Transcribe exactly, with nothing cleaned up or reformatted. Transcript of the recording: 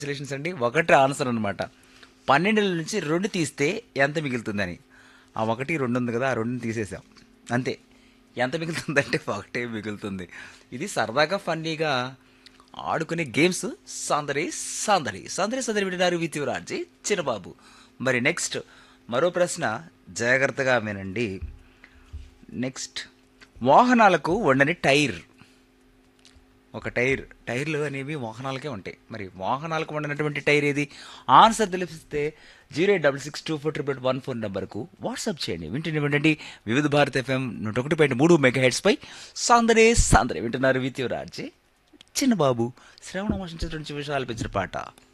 Congratulations అండి. ఒకటి answer అనమాట. పన్నెండుల నుంచి రెండు తీస్తే ఎంత మిగులుతుందని. ఆ ఒకటి రెండు ఉంది కదా, ఆ రెండుని తీసేసాం అంతే. ఎంత మిగులుతుందంటే ఒకటే మిగులుతుంది. ఇది సరదాగా ఫన్నీగా ఆడుకునే గేమ్స్. సాందరి సాందరి సాందరి సాందరి వింటున్నారు విత్ యువరాజీ చిన్నబాబు. మరి నెక్స్ట్ మరో ప్రశ్న, జాగ్రత్తగా వినండి. నెక్స్ట్, వాహనాలకు వండని టైర్. ఒక టైర్, టైర్లు అనేవి వాహనాలకే ఉంటాయి. మరి వాహనాలకు వండినటువంటి టైర్ ఏది? Answer తెలిపిస్తే zero eight double six two four triple one four నెంబర్కు వాట్సాప్ చేయండి. వింటూనే వినండి వివిధ భారత్ ఎఫ్ఎం నూట ఒకటి పాయింట్ మూడు మెగా హెడ్స్ పై సాందరే సాందరే వింటున్నారు విత్ యువరాజే చిన్నబాబు. శ్రవణ మోషన్ చిత్రం నుంచి విషయాలు పెంచిన పాట.